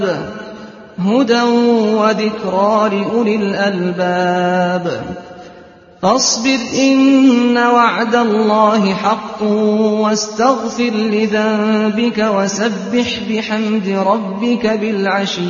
هُدًى وَذِكْرَىٰ لِأُولِي الْأَلْبَابِ فاصبر إن وعد الله حق واستغفر لذنبك وسبح بحمد ربك بالعشي